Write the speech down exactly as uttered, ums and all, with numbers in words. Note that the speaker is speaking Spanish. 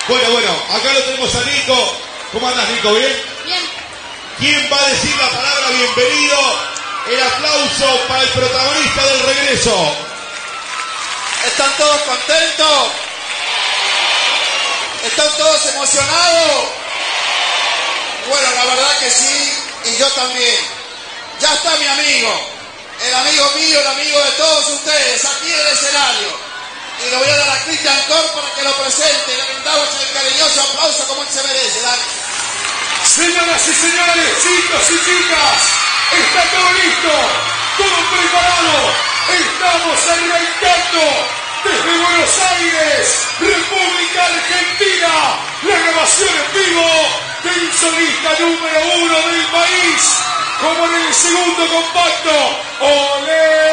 Bueno, bueno, acá lo tenemos a Nico. ¿Cómo andas, Nico? ¿Bien? Bien. ¿Quién va a decir la palabra bienvenido? El aplauso para el protagonista del regreso. ¿Están todos contentos? ¿Están todos emocionados? Bueno, la verdad que sí, y yo también. Ya está mi amigo, el amigo mío, el amigo de todos ustedes, aquí en el escenario. Y le voy a dar a Cristian Cor para que lo presente. Le brindamos el cariñoso aplauso como él se merece. Dale. Señoras y señores, chicos y chicas, está todo listo, todo preparado. Estamos arrancando desde Buenos Aires, República Argentina, la grabación en vivo del solista número uno del país, como en el segundo compacto. ¡Olé!